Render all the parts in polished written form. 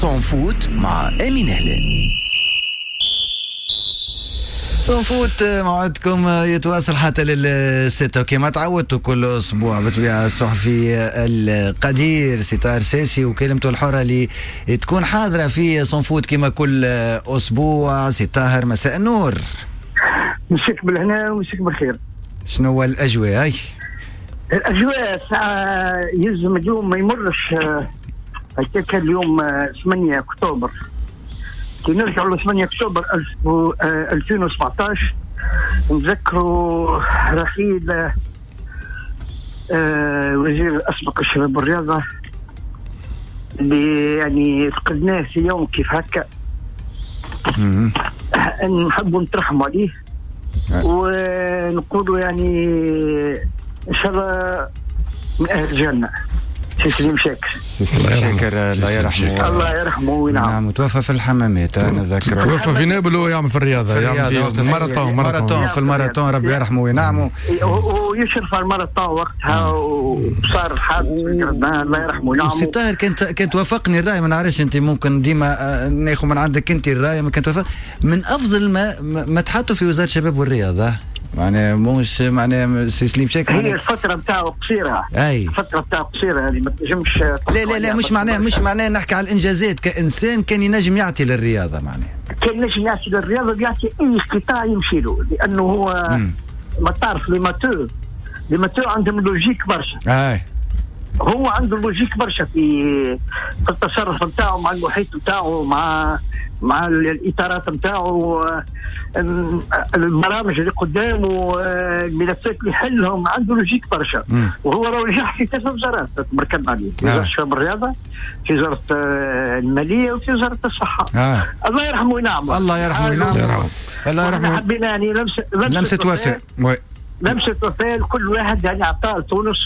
صنفوت مع أمين هلال. صنفوت موعدكم يتواصل حتى للستة وكما تعودتوا كل أسبوع بطبيعة الصحفي القدير ستار ساسي وكلمته الحرة اللي تكون حاضرة في صنفوت كما كل أسبوع. ستاهر مساء النور. مساك بالهنا ومساك بالخير. شنو هو الأجواء؟ الأجواء ساعة يلزم اليوم ما يمرش هكاك اليوم 8 أكتوبر كي نرجعوا ل 8 أكتوبر 2017 نذكروا رحيل وزير الأسبق الشباب والرياضة اللي يعني فقدناه في يوم كيف هكا. نحبوا نترحموا عليه ونقولوا يعني إن شاء الله من أهل الجنة. سيسليم شاكر. الله يرحمه. الله يرحمه وينعم. نعم توفى في الحمامات أنا ذاكره. توفى في نابل ويعمل في الرياضة يعمل في ماراثون في الماراثون ربي يرحمه وينعمه. ويشرف على الماراثون وقتها وصار الحادث الله يرحمه وينعمه. ستاهر كنت وافقني الرأي ما نعرفش أنت ممكن ديما ناخذ من عندك أنت الرأي ما كنت وافق من أفضل ما تحطوا في وزارة الشباب والرياضة. معناه مش معناه سيسليم شاكر هي الفترة بتاعه قصيرة. أي الفترة بتاعه قصيرة هذه ما تنجمش. لا مش معناه نحكي على الإنجازات كإنسان كان ينجم يعطي للرياضة معناه. كان ينجم يعطي للرياضة بيعطي أي قطاع يمشي له لأنه هو ما تعرف لي ماتو عندهم لوجيك برشا. هو عنده لوجيك برشا في التصرف نتاعو مع المحيط نتاعو مع الاطارات نتاعو البرامج اللي قدامه الملفات اللي يحلهم عنده لوجيك برشا. وهو راه نجح في 3 وزارات تمركز عليه في وزاره الشباب والرياضه في وزاره الماليه وفي وزاره الصحه. الله يرحمه وينعمه. الله يرحمه وينعمه. الله يرحمه. حبينا يعني لمسه وفاء. لمسه وفاء لكل واحد يعني عطاه تونس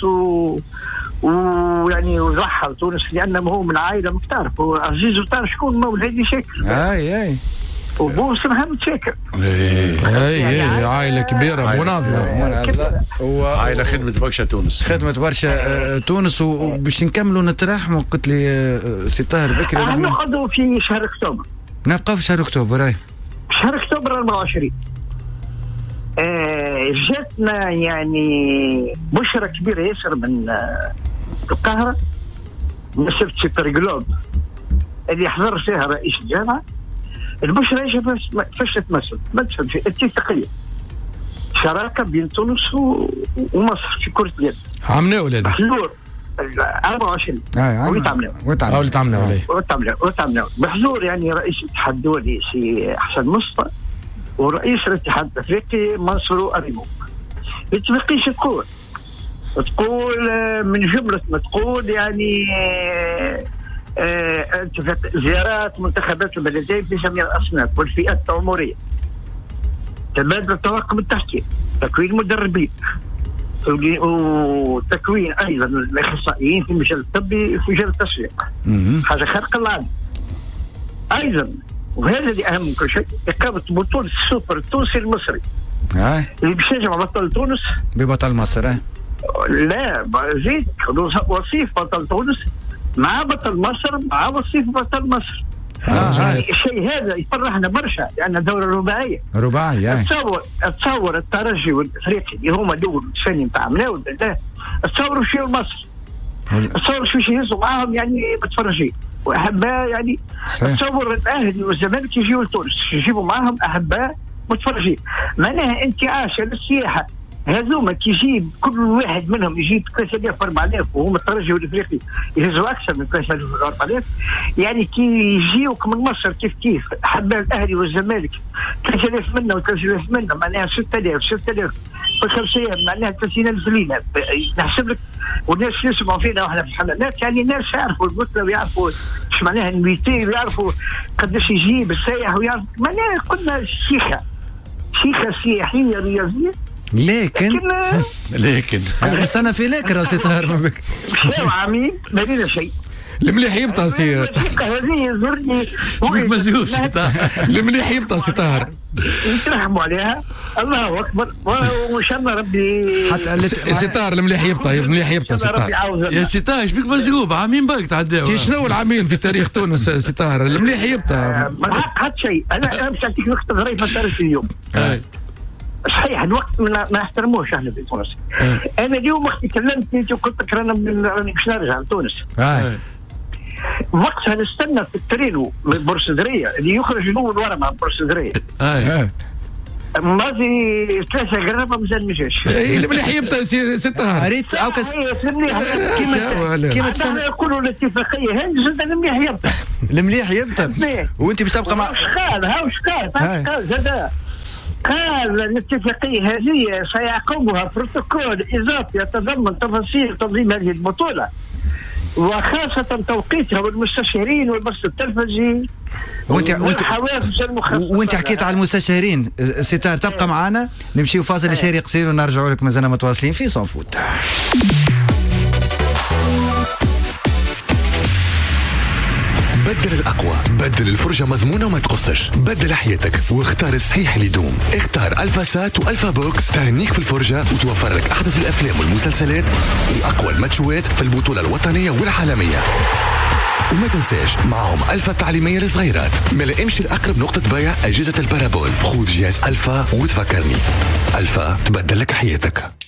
ويعني وضحى تونس لانه هو من عائله مختلفه. وعزيز وطار شكون مولد شاكر. اي وبوس محمد شاكر. اي عائله كبيره مناضله عائله خدمه برشا تونس وباش نكملوا نتراحموا. قلت لي ستاهر بكري نقعدوا في شهر اكتوبر. نبقى في شهر اكتوبر. شهر اكتوبر 24 جاتنا يعني بشرة كبيرة ياسر من القاهرة من سوبر جلوب اللي حضر فيها رئيس الجامعة. البشرة ايش فاش تمثل في اتفاقية شراكة بين تونس ومصر في كرة اليد. عملوا ولادي حضور 24 وتعملوا بحضور يعني رئيس الاتحاد الدولي سي حسن مصطفى ورئيس الاتحاد الافريقي منصور أريمو. الاتفاقية تقول من جملة ما تقول يعني زيارات منتخبات البلدين في جميع الأصناف والفئات العمرية، تبادل الطواقم التحكيم، تكوين مدربين، وتكوين أيضا الأخصائيين في المجال الطبي وفي مجال التسويق. حاجة خارقة للعادة. أيضا وهذا اللي أهم من كل شيء إقامة بطولة السوبر التونسي المصري اللي باش يجمع بطل تونس ببطل مصر. لا زيد وصيف بطل تونس مع بطل مصر مع وصيف بطل مصر. الشيء هذا يفرحنا برشا لأن دورة رباعية. تصور الترجي والإفريقي اللي هما الأول والثاني نتاع مناول بالله. تصوروا شو مصر. تصوروا شو يهزوا معاهم يعني متفرجين وأحباء يعني. تصور الأهلي والزمالك يجيوا لتونس يجيبوا معاهم أحباء متفرجين. معناها انتعاش للسياحة هذوما كيجيب كل واحد منهم يجيب 3000 4000 وهم الترجي والافريقي يهزوا اكثر من 3000 4000 يعني كي يجيوك من مصر كيف حباء الاهلي والزمالك 3000 منا و3000 منا معناها 6000 في 5 ايام معناها 30000 ليله. نحسب لك والناس يسمعوا فينا واحنا في الحملات يعني الناس يعرفوا البطله ويعرفوا ايش معناها الميتين ويعرفوا قداش يجيب السائح ويعرف معناها قلنا شيخه سياحيه رياضيه. لكن بس انا في لكن راس تهرب بك عامين ما لنا شيء المليح يبطأ سي هذه يزورني مزوج المليح يبطأ سي طاهر يترحموا عليها. الله اكبر وان شاء الله ربي حتى سي طاهر المليح يبطأ المليح يبطأ سي طاهر. يا سي طاهر ايش بك مزقوب عامين بالك تعداو شنو العامين في تاريخ تونس سي طاهر المليح يبطأ ما حد شيء. انا مش نعطيك نقطه ظريفه صارت اليوم. صحيح الوقت ما احترموش احنا في تونس. انا اليوم وقت تكلمت وقلت لك رانا باش نرجع لتونس. وقتها نستنى في الترينو من البورسدريه اللي يخرج الاول ورا مع البورسدريه. مازي 3 قرابه مازال ما جاش. المليح يبطأ سي طاهر. ريت او كيما تسنى يقولوا الاتفاقيه هذه زاد المليح يبطأ. المليح يبطأ وانت باش تبقى مع قال زاد قال الاتفاقيه هذه سيعقبها بروتوكول اضافي يتضمن تفاصيل تنظيم هذه البطوله وخاصة توقيتها والمستشارين والبث التلفزي والحوافز المخصصة. وانت حكيت على المستشارين ستار تبقى معنا نمشيو فاصل إشاري قصير ونرجعوا لك مازلنا متواصلين في صن فوت. بدل الأقوى، بدل الفرجة مضمونة وما تقصش، بدل حياتك واختار الصحيح اللي يدوم. اختار ألفا سات وألفا بوكس تهنيك في الفرجة وتوفر لك أحدث الأفلام والمسلسلات وأقوى الماتشوات في البطولة الوطنية والعالمية. وما تنساش معهم ألفا التعليمية للصغيرات. ملا امشي لأقرب نقطة بيع أجهزة البارابول، خذ جهاز ألفا وتفكرني. ألفا تبدل لك حياتك.